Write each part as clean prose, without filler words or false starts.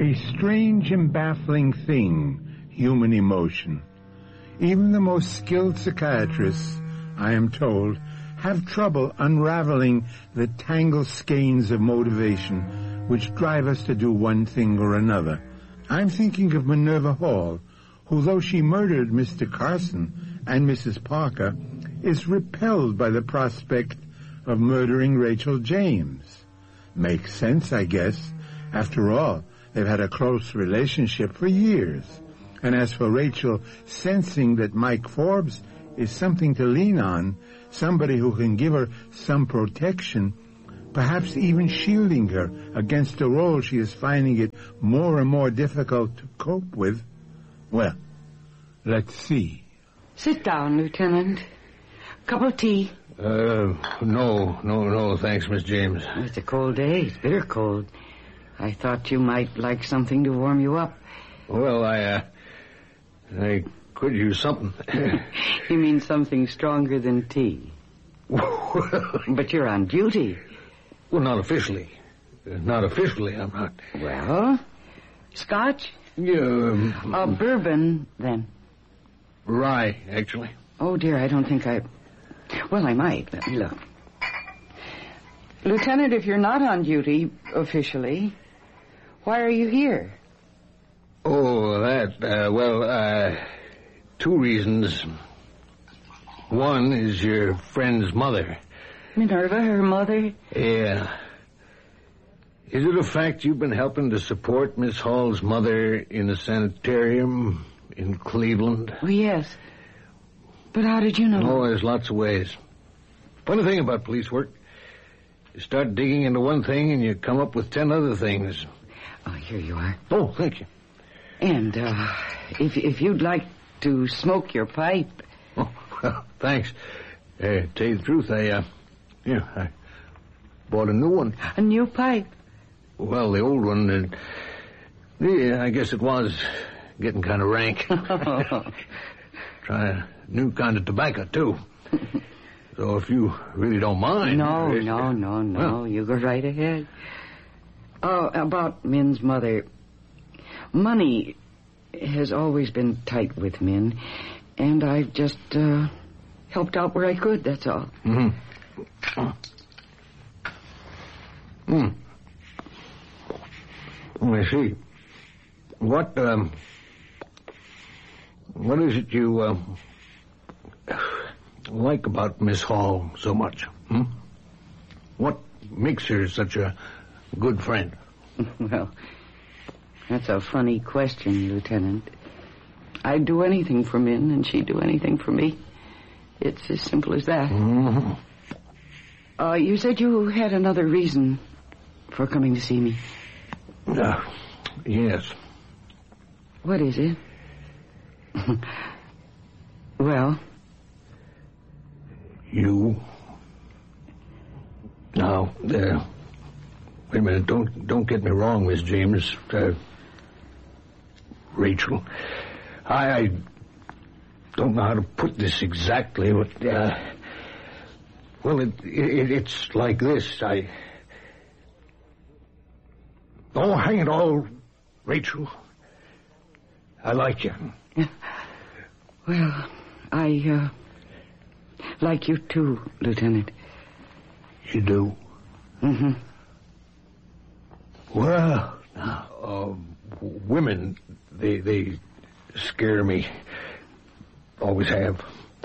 A strange and baffling thing, human emotion. Even the most skilled psychiatrists, I am told, have trouble unraveling the tangled skeins of motivation which drive us to do one thing or another. I'm thinking of Minerva Hall, who, though she murdered Mr. Carson and Mrs. Parker, is repelled by the prospect of murdering Rachel James. Makes sense, I guess. After all, they've had a close relationship for years. And as for Rachel sensing that Mike Forbes is something to lean on, somebody who can give her some protection, perhaps even shielding her against a role she is finding it more and more difficult to cope with, well, let's see. Sit down, Lieutenant. Cup of tea? No, thanks, Miss James. It's a cold day. It's bitter cold. I thought you might like something to warm you up. Well, I could use something. You mean something stronger than tea? But you're on duty. Well, not officially. Not officially, I'm not. Well, scotch? Yeah. Bourbon, then. Rye, actually. Oh, dear, I don't think I... Well, I might. Let me look. Lieutenant, if you're not on duty, officially, why are you here? Oh, that, two reasons. One is your friend's mother. Minerva, her mother? Yeah. Is it a fact you've been helping to support Miss Hall's mother in the sanitarium in Cleveland? Oh, yes. But how did you know? Oh, there's lots of ways. Funny thing about police work. You start digging into one thing and you come up with 10 other things. Oh, here you are. Oh, thank you. And, if you'd like to smoke your pipe... Oh, well, thanks. Tell you the truth, I bought a new one. A new pipe? Well, the old one, I guess it was getting kind of rank. Try a new kind of tobacco, too. So if you really don't mind... No. Well, you go right ahead. Oh, about Min's mother. Money has always been tight with Min, and I've just helped out where I could, that's all. I see. What is it you like about Miss Hall so much? What makes her such a good friend? Well, that's a funny question, Lieutenant. I'd do anything for Min, and she'd do anything for me. It's as simple as that. You said you had another reason for coming to see me. Yes. What is it? Well? You. Now, wait a minute. Don't get me wrong, Miss James. Rachel. I don't know how to put this exactly, but, well, it's like this. Oh, hang it all, Rachel. I like you. Well, I like you too, Lieutenant. You do? Well, women, they scare me. Always have.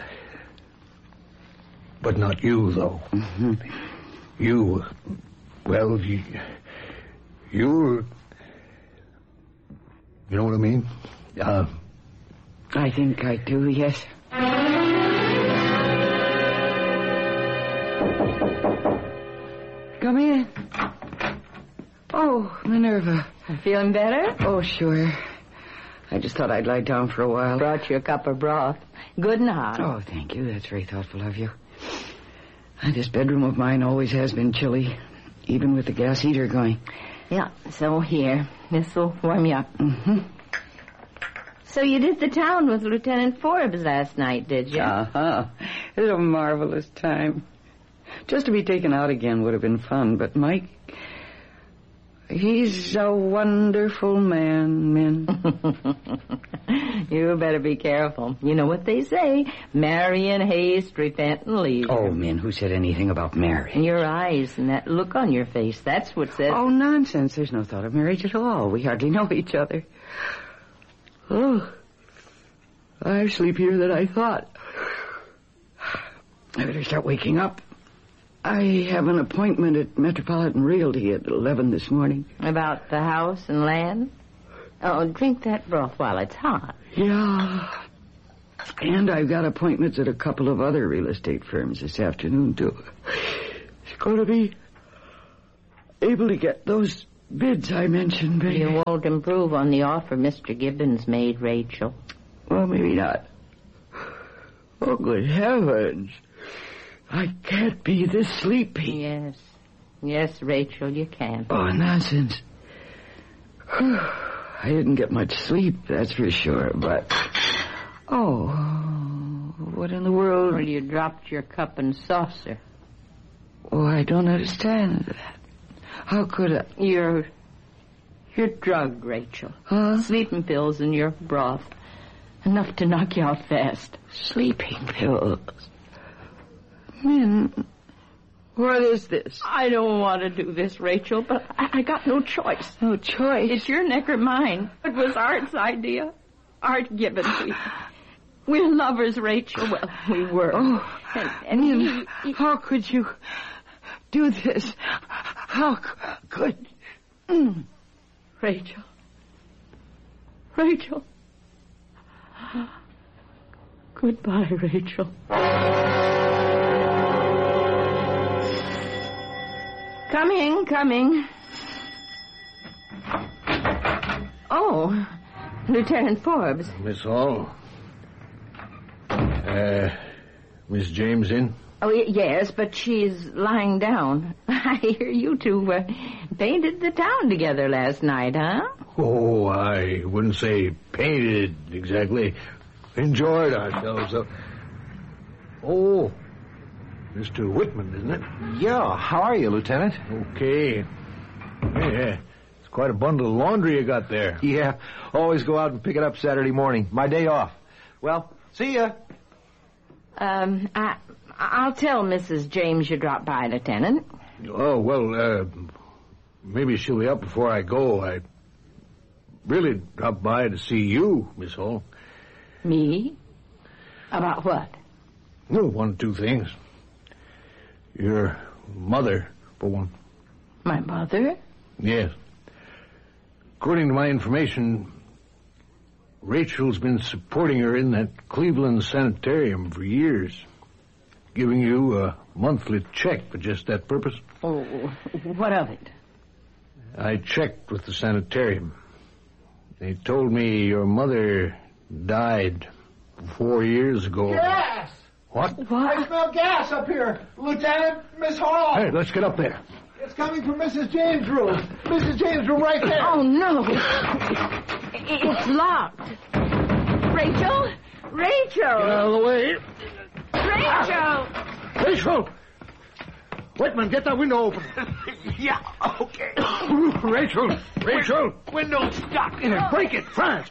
But not you, though. You, well, you're... You know what I mean? I think I do, yes. Come in. Oh, Minerva. Feeling better? Oh, sure. I just thought I'd lie down for a while. Brought you a cup of broth. Good and hot. Oh, thank you. That's very thoughtful of you. This bedroom of mine always has been chilly, even with the gas heater going. Yeah, so here. This will warm you up. So you did the town with Lieutenant Forbes last night, did you? It was a marvelous time. Just to be taken out again would have been fun, but Mike... He's a wonderful man, Min. You better be careful. You know what they say. Marry in haste, repent in leisure. Oh, Min, who said anything about marriage? And your eyes and that look on your face, that's what says... Oh, nonsense. There's no thought of marriage at all. We hardly know each other. Oh, I sleep here than I thought. I better start waking up. I have an appointment at Metropolitan Realty at 11 this morning. About the house and land? Oh, drink that broth while it's hot. Yeah. And I've got appointments at a couple of other real estate firms this afternoon, too. It's going to be able to get those bids I mentioned, baby. You won't improve on the offer Mr. Gibbons made, Rachel. Well, maybe not. Oh, good heavens. I can't be this sleepy. Yes. Yes, Rachel, you can. Oh, nonsense. I didn't get much sleep, that's for sure, but... Oh, what in the world? Well, you dropped your cup and saucer. Oh, I don't understand that. How could I? You're drugged, Rachel. Huh? Sleeping pills in your broth. Enough to knock you out fast. Sleeping pills. Min, what is this? I don't want to do this, Rachel, but I got no choice. No choice? It's your neck or mine. It was Art's idea. Art Gibbons. We're lovers, Rachel. Well, we were. Oh, and how could you do this? How could... Rachel. Rachel. Goodbye, Rachel. Coming. Oh, Lieutenant Forbes. Miss Hall? Miss James in? Oh, yes, but she's lying down. I hear you two painted the town together last night, huh? Oh, I wouldn't say painted exactly. Enjoyed ourselves. Oh, Mr. Whitman, isn't it? Yeah, how are you, Lieutenant? Okay. Yeah, it's quite a bundle of laundry you got there. Yeah, always go out and pick it up Saturday morning. My day off. Well, see ya. I'll tell Mrs. James you dropped by, Lieutenant. Oh, well, maybe she'll be up before I go. I really dropped by to see you, Miss Hall. Me? About what? Well, one or two things. Your mother, for one. My mother? Yes. According to my information, Rachel's been supporting her in that Cleveland sanitarium for years, giving you a monthly check for just that purpose. Oh, what of it? I checked with the sanitarium. They told me your mother died 4 years ago. Gas! What? I smell gas up here. Lieutenant, Miss Hall. Hey, let's get up there. It's coming from Mrs. James' room. Mrs. James' room right there. Oh, no. It's locked. Rachel? Get out of the way. Rachel! Rachel! Whitman, get that window open. Yeah, okay. Rachel! Window's stuck. Break it fast.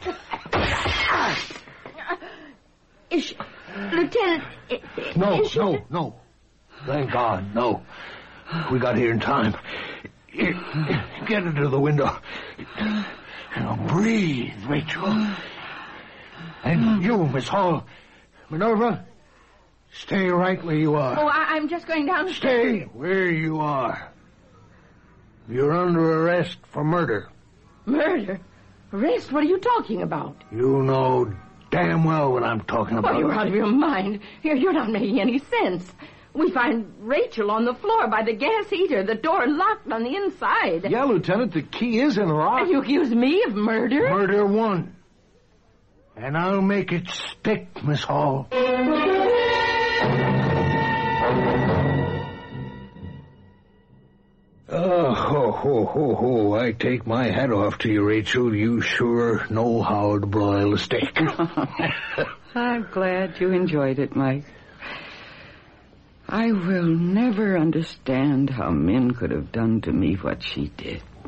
Lieutenant... No. Thank God, no. We got here in time. Get into the window. Now breathe, Rachel. And you, Miss Hall. Minerva, stay right where you are. Oh, I'm just going down... Stay where you are. You're under arrest for murder. Murder? Arrest? What are you talking about? You know damn well what I'm talking about. Oh, you're out of your mind. You're not making any sense. We find Rachel on the floor by the gas heater, the door locked on the inside. Yeah, Lieutenant, the key is in the lock. And you accuse me of murder? Murder one. And I'll make it stick, Miss Hall. Oh, I take my hat off to you, Rachel. You sure know how to broil a steak. I'm glad you enjoyed it, Mike. I will never understand how Min could have done to me what she did.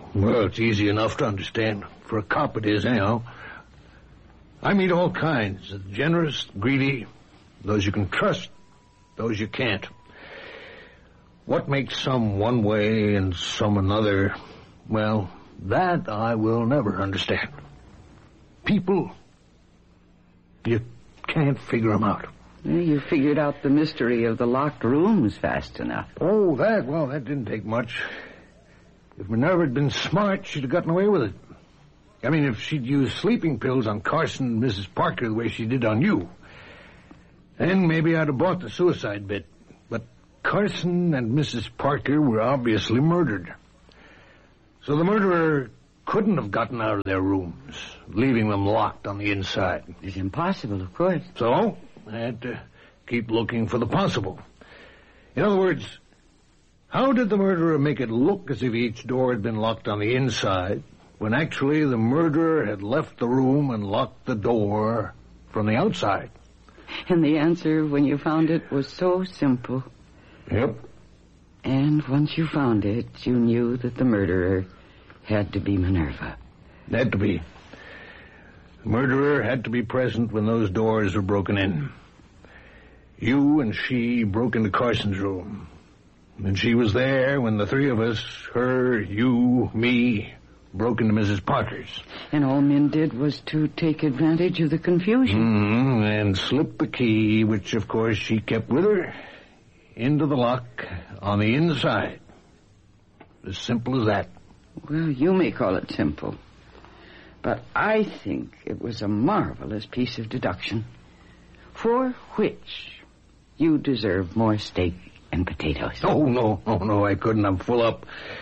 Well, it's easy enough to understand. For a cop it is, anyhow. I meet all kinds. The generous, greedy, those you can trust, those you can't. What makes some one way and some another, well, that I will never understand. People, you can't figure them out. You figured out the mystery of the locked rooms fast enough. Oh, that didn't take much. If Minerva had been smart, she'd have gotten away with it. I mean, if she'd used sleeping pills on Carson and Mrs. Parker the way she did on you, then maybe I'd have bought the suicide bit. But Carson and Mrs. Parker were obviously murdered. So the murderer couldn't have gotten out of their rooms, leaving them locked on the inside. It's impossible, of course. So I had to keep looking for the possible. In other words, how did the murderer make it look as if each door had been locked on the inside, when actually the murderer had left the room and locked the door from the outside? And the answer, when you found it, was so simple. Yep. And once you found it, you knew that the murderer had to be Minerva. Had to be. The murderer had to be present when those doors were broken in. You and she broke into Carson's room. And she was there when the three of us, her, you, me, broke into Mrs. Parker's. And all Min did was to take advantage of the confusion. And slip the key, which of course she kept with her, into the lock on the inside. As simple as that. Well, you may call it simple. But I think it was a marvelous piece of deduction, for which you deserve more steak and potatoes. Oh, no, I couldn't. I'm full up.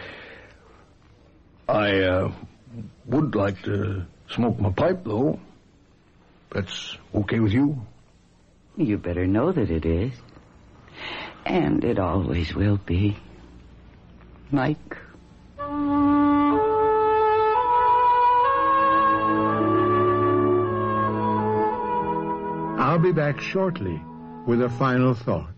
I would like to smoke my pipe, though. That's okay with you? You better know that it is. And it always will be. Mike. I'll be back shortly with a final thought.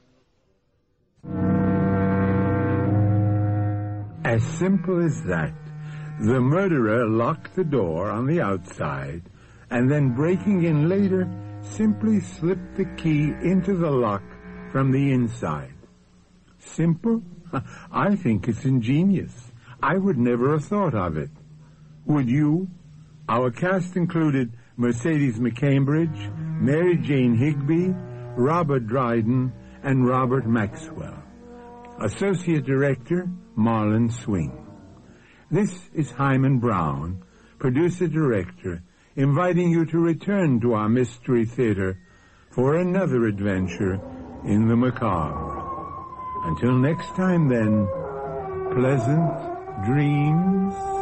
As simple as that, the murderer locked the door on the outside and then breaking in later simply slipped the key into the lock from the inside. Simple? I think it's ingenious. I would never have thought of it. Would you? Our cast included Mercedes McCambridge, Mary Jane Higby, Robert Dryden, and Robert Maxwell. Associate Director, Marlon Swing. This is Hyman Brown, Producer-Director, inviting you to return to our Mystery Theater for another adventure in the macabre. Until next time, then, pleasant dreams.